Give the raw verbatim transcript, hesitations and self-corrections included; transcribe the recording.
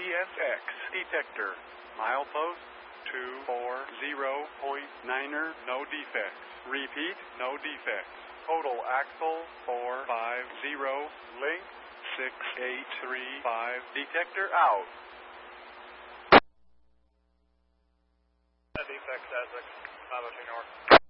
S X detector. Milepost two four zero point niner, no defects. Repeat, no defects. Total axle four five zero, link six eight three five, detector out. Defects, Essex, five oh two North.